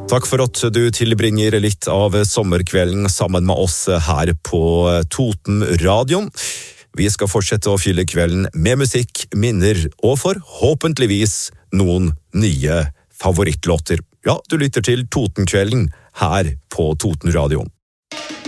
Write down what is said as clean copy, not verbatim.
Takk for at du tilbringer litt av sommerkvelden sammen med oss her på Totenradion. Vi skal fortsette å fylle kvelden med musikk, minner og forhåpentligvis noen nye favorittlåter. Ja, du lytter til Totenkvelden her på Totenradion.